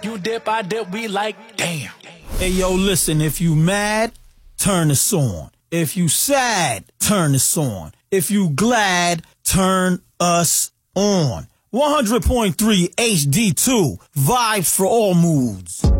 You dip, I dip, we like, damn. Hey, yo, listen, if you mad, turn this on. If you sad, turn this on. If you glad, turn us on. 100.3 HD2, vibes for all moods.